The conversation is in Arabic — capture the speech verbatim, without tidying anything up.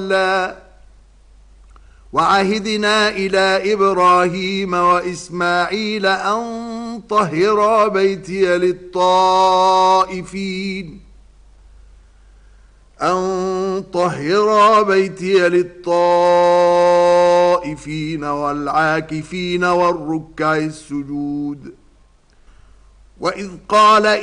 صلى وعهدنا إلى إبراهيم وإسماعيل أن طهرا بيتي للطائفين أن طهرا بيتي للطائفين والعاكفين والركع السجود. وإذ قال